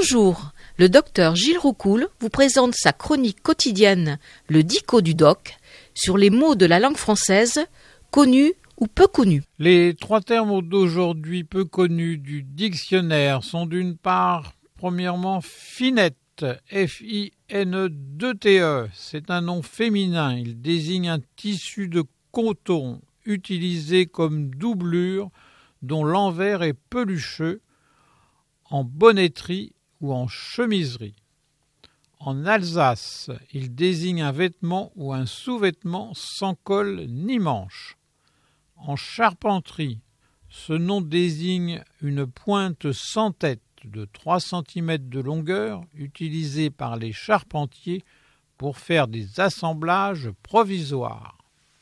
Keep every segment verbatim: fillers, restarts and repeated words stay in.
Bonjour, le docteur Gilles Roucoul vous présente sa chronique quotidienne, le Dico du Doc, sur les mots de la langue française, connus ou peu connus. Les trois termes d'aujourd'hui peu connus du dictionnaire sont d'une part, premièrement, finette, F I N E deux T E. C'est un nom féminin, il désigne un tissu de coton utilisé comme doublure dont l'envers est pelucheux, en bonnetterie ou en chemiserie. En Alsace, il désigne un vêtement ou un sous-vêtement sans col ni manche. En charpenterie, ce nom désigne une pointe sans tête de trois centimètres de longueur utilisée par les charpentiers pour faire des assemblages provisoires.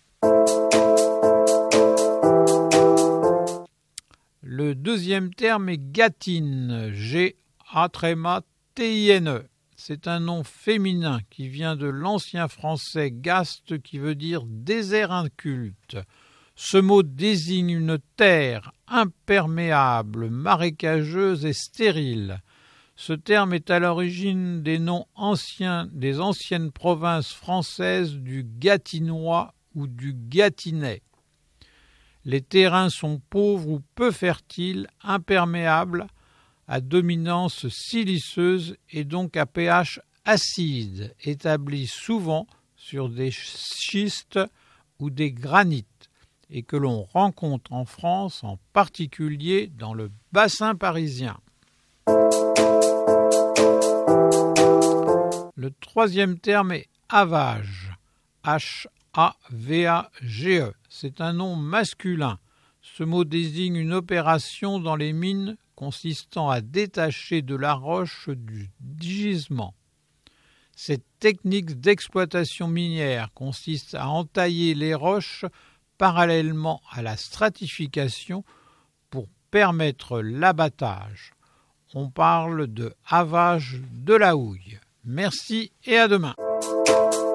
Le deuxième terme est gâtine, G A T I N E. C'est un nom féminin qui vient de l'ancien français gaste qui veut dire désert inculte. Ce mot désigne une terre imperméable, marécageuse et stérile. Ce terme est à l'origine des noms anciens des anciennes provinces françaises du Gâtinois ou du Gâtinais. Les terrains sont pauvres ou peu fertiles, imperméables, à dominance siliceuse et donc à pH acide, établis souvent sur des schistes ou des granites, et que l'on rencontre en France, en particulier dans le bassin parisien. Le troisième terme est avage, H A V A G E. C'est un nom masculin. Ce mot désigne une opération dans les mines consistant à détacher de la roche du gisement. Cette technique d'exploitation minière consiste à entailler les roches parallèlement à la stratification pour permettre l'abattage. On parle de havage de la houille. Merci et à demain.